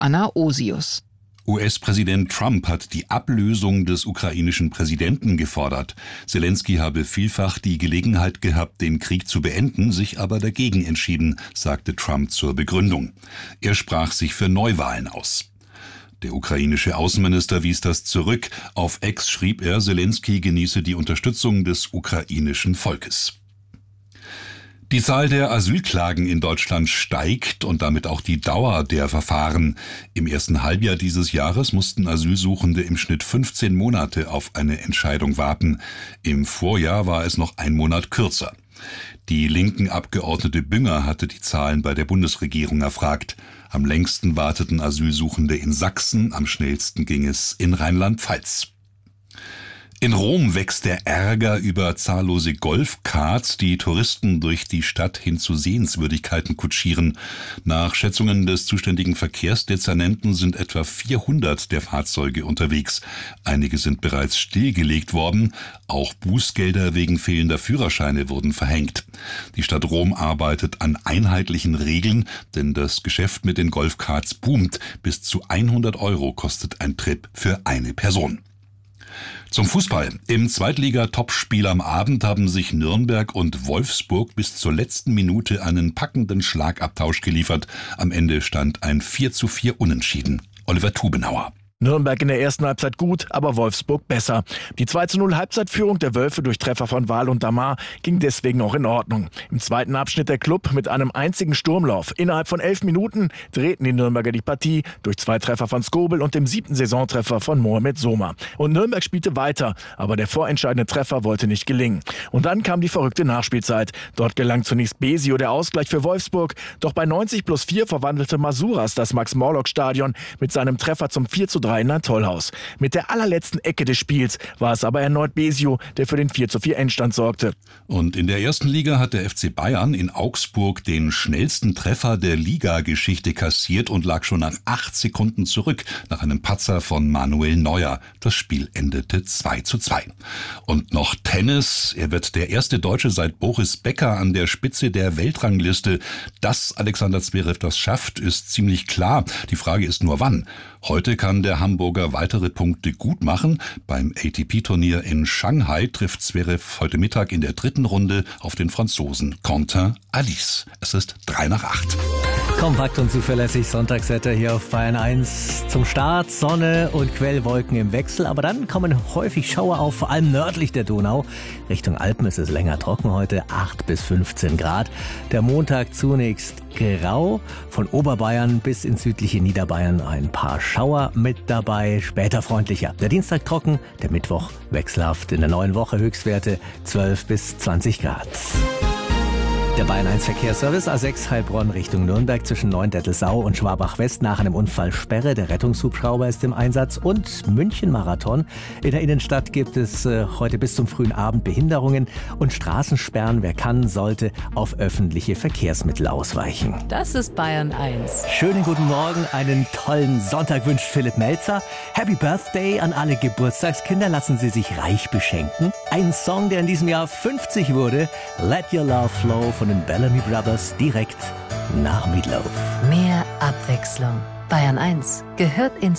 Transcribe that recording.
Anna Osius. US-Präsident Trump hat die Ablösung des ukrainischen Präsidenten gefordert. Selenskyj habe vielfach die Gelegenheit gehabt, den Krieg zu beenden, sich aber dagegen entschieden, sagte Trump zur Begründung. Er sprach sich für Neuwahlen aus. Der ukrainische Außenminister wies das zurück. Auf X schrieb er, Selenskyj genieße die Unterstützung des ukrainischen Volkes. Die Zahl der Asylklagen in Deutschland steigt und damit auch die Dauer der Verfahren. Im ersten Halbjahr dieses Jahres mussten Asylsuchende im Schnitt 15 Monate auf eine Entscheidung warten. Im Vorjahr war es noch 1 Monat kürzer. Die linken Abgeordnete Bünger hatte die Zahlen bei der Bundesregierung erfragt. Am längsten warteten Asylsuchende in Sachsen, am schnellsten ging es in Rheinland-Pfalz. In Rom wächst der Ärger über zahllose Golfkarts, die Touristen durch die Stadt hin zu Sehenswürdigkeiten kutschieren. Nach Schätzungen des zuständigen Verkehrsdezernenten sind etwa 400 der Fahrzeuge unterwegs. Einige sind bereits stillgelegt worden. Auch Bußgelder wegen fehlender Führerscheine wurden verhängt. Die Stadt Rom arbeitet an einheitlichen Regeln, denn das Geschäft mit den Golfkarts boomt. Bis zu 100 € kostet ein Trip für eine Person. Zum Fußball. Im Zweitliga-Topspiel am Abend haben sich Nürnberg und Wolfsburg bis zur letzten Minute einen packenden Schlagabtausch geliefert. Am Ende stand ein 4:4 Unentschieden. Oliver Tubenauer. Nürnberg in der ersten Halbzeit gut, aber Wolfsburg besser. Die 2:0 Halbzeitführung der Wölfe durch Treffer von Wahl und Damar ging deswegen noch in Ordnung. Im zweiten Abschnitt der Klub mit einem einzigen Sturmlauf. Innerhalb von 11 Minuten drehten die Nürnberger die Partie durch 2 Treffer von Skobel und dem 7. Saisontreffer von Mohamed Soma. Und Nürnberg spielte weiter, aber der vorentscheidende Treffer wollte nicht gelingen. Und dann kam die verrückte Nachspielzeit. Dort gelang zunächst Besio der Ausgleich für Wolfsburg, doch bei 90+4 verwandelte Masuras das Max-Morlock-Stadion mit seinem Treffer zum 4:3 in ein Tollhaus. Mit der allerletzten Ecke des Spiels war es aber erneut Besio, der für den 4:4 Endstand sorgte. Und in der ersten Liga hat der FC Bayern in Augsburg den schnellsten Treffer der Liga-Geschichte kassiert und lag schon nach 8 Sekunden zurück nach einem Patzer von Manuel Neuer. Das Spiel endete 2:2. Und noch Tennis. Er wird der erste Deutsche seit Boris Becker an der Spitze der Weltrangliste. Dass Alexander Zverev das schafft, ist ziemlich klar. Die Frage ist nur wann. Heute kann der Hamburger weitere Punkte gut machen. Beim ATP-Turnier in Shanghai trifft Zverev heute Mittag in der 3. Runde auf den Franzosen Quentin Alice. Es ist 7:55. Kompakt und zuverlässig Sonntagswetter hier auf Bayern 1. Zum Start Sonne und Quellwolken im Wechsel, aber dann kommen häufig Schauer auf, vor allem nördlich der Donau. Richtung Alpen ist es länger trocken heute, 8 bis 15 Grad. Der Montag zunächst grau, von Oberbayern bis ins südliche Niederbayern ein paar Schauer mit dabei, später freundlicher. Der Dienstag trocken, der Mittwoch wechselhaft. In der neuen Woche Höchstwerte 12 bis 20 Grad. Der Bayern 1 Verkehrsservice A6 Heilbronn Richtung Nürnberg zwischen Neuendettelsau und Schwabach-West nach einem Unfall Sperre. Der Rettungshubschrauber ist im Einsatz und München-Marathon. In der Innenstadt gibt es heute bis zum frühen Abend Behinderungen und Straßensperren. Wer kann, sollte auf öffentliche Verkehrsmittel ausweichen. Das ist Bayern 1. Schönen guten Morgen, einen tollen Sonntag wünscht Philipp Melzer. Happy Birthday an alle Geburtstagskinder. Lassen Sie sich reich beschenken. Ein Song, der in diesem Jahr 50 wurde. Let Your Love Flow von den Bellamy Brothers direkt nach Meatloaf. Mehr Abwechslung. Bayern 1 gehört ins